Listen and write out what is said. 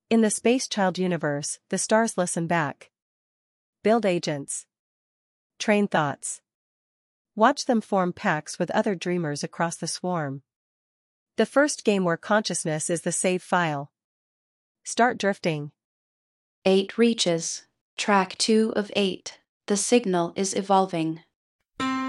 In the Space Child universe, the stars listen back. Build agents. Train thoughts. Watch them form pacts with other dreamers across the swarm. The first game where consciousness is the save file. Start drifting. 8 reaches. Track 2 of 8. The signal is evolving.